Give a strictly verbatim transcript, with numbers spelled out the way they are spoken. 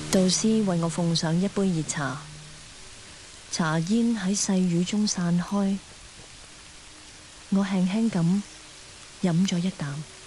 導師為我奉上一杯熱茶，茶煙喺細雨中散開，我輕輕咁飲咗一啖。